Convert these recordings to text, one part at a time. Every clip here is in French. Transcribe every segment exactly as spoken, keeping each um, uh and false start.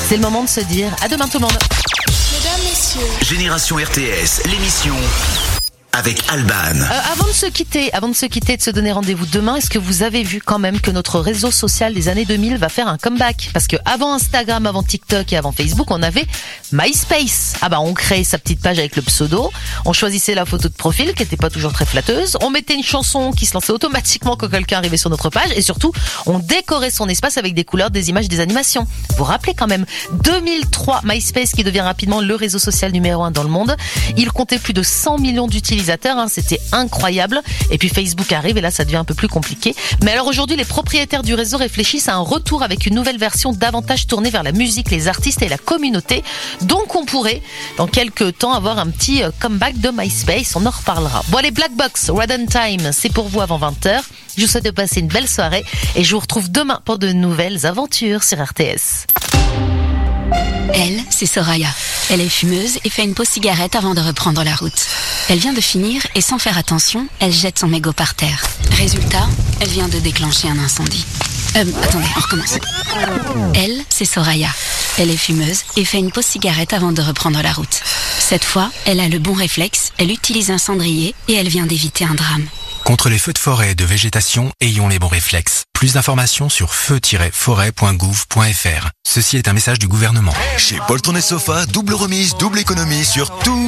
C'est le moment de se dire à demain tout le monde. Mesdames, messieurs. Génération R T S, l'émission avec Alban. Euh, avant de se quitter, avant de se quitter, de se donner rendez-vous demain, est-ce que vous avez vu quand même que notre réseau social des années deux mille va faire un comeback? Parce que avant Instagram, avant TikTok et avant Facebook, on avait MySpace. Ah bah on créait sa petite page avec le pseudo, on choisissait la photo de profil qui était pas toujours très flatteuse, on mettait une chanson qui se lançait automatiquement quand quelqu'un arrivait sur notre page et surtout, on décorait son espace avec des couleurs, des images, des animations. Vous vous rappelez quand même, deux mille trois, MySpace qui devient rapidement le réseau social numéro un dans le monde. Il comptait plus de cent millions d'utilisateurs. Hein, c'était incroyable. Et puis Facebook arrive et là ça devient un peu plus compliqué. Mais alors aujourd'hui les propriétaires du réseau réfléchissent à un retour avec une nouvelle version davantage tournée vers la musique, les artistes et la communauté. Donc on pourrait dans quelques temps avoir un petit comeback de MySpace, on en reparlera. Bon allez, Black Box, Red on Time, c'est pour vous avant vingt heures. Je vous souhaite de passer une belle soirée et je vous retrouve demain pour de nouvelles aventures sur R T S. Elle, c'est Soraya. Elle est fumeuse et fait une pause cigarette avant de reprendre la route. Elle vient de finir et sans faire attention, elle jette son mégot par terre. Résultat, elle vient de déclencher un incendie. Euh, attendez, on recommence. Elle, c'est Soraya. Elle est fumeuse et fait une pause cigarette avant de reprendre la route. Cette fois, elle a le bon réflexe, elle utilise un cendrier et elle vient d'éviter un drame. Contre les feux de forêt et de végétation, ayons les bons réflexes. Plus d'informations sur feu tiret forêt point gouv point f r. Ceci est un message du gouvernement. Chez Poltron et Sofa, double remise, double économie sur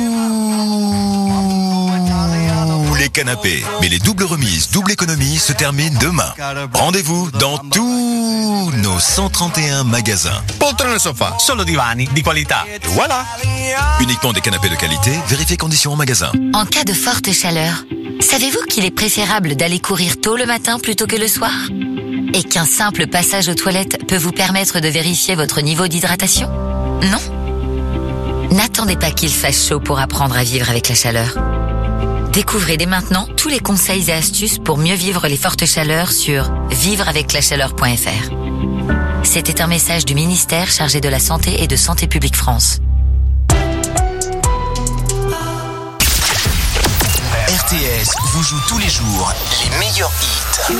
tous les canapés. Mais les doubles remises, double économie se terminent demain. Rendez-vous dans tous nos cent trente et un magasins. Poltron et Sofa, solo divani di qualità. Et voilà. Uniquement des canapés de qualité, vérifiez conditions en magasin. En cas de forte chaleur, savez-vous qu'il est préférable d'aller courir tôt le matin plutôt que le soir? Et qu'un simple passage aux toilettes peut vous permettre de vérifier votre niveau d'hydratation? Non? N'attendez pas qu'il fasse chaud pour apprendre à vivre avec la chaleur. Découvrez dès maintenant tous les conseils et astuces pour mieux vivre les fortes chaleurs sur vivre avec la chaleur point f r. C'était un message du ministère chargé de la Santé et de Santé publique France. R T S vous joue tous les jours les meilleurs hits.